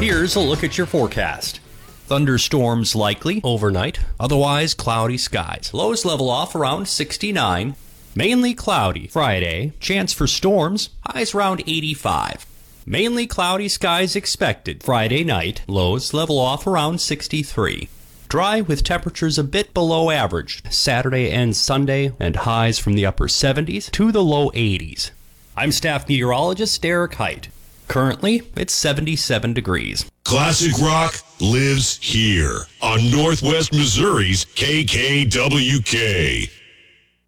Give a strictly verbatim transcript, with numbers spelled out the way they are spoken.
Here's a look at your forecast. Thunderstorms likely overnight, otherwise cloudy skies. Lows level off around sixty-nine. Mainly cloudy Friday. Chance for storms, highs around eighty-five. Mainly cloudy skies expected Friday night. Lows level off around sixty-three. Dry with temperatures a bit below average Saturday and Sunday, and highs from the upper seventies to the low eighties. I'm staff meteorologist Derek Height. Currently, it's seventy-seven degrees. Classic rock lives here on Northwest Missouri's K K W K.